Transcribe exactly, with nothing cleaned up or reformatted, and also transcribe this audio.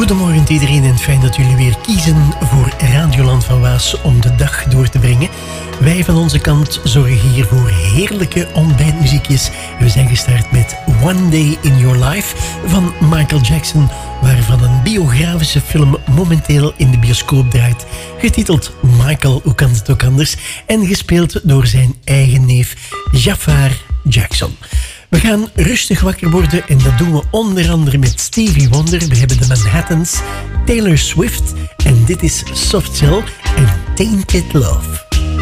Goedemorgen iedereen en fijn dat jullie weer kiezen voor Radioland van Waas om de dag door te brengen. Wij van onze kant zorgen hier voor heerlijke ontbijtmuziekjes. We zijn gestart met One Day in Your Life van Michael Jackson, waarvan een biografische film momenteel in de bioscoop draait, getiteld Michael, hoe kan het ook anders, en gespeeld door zijn eigen neef Jafar Jackson. We gaan rustig wakker worden en dat doen we onder andere met Stevie Wonder. We hebben de Manhattans, Taylor Swift en dit is Soft Cell en Tainted Love.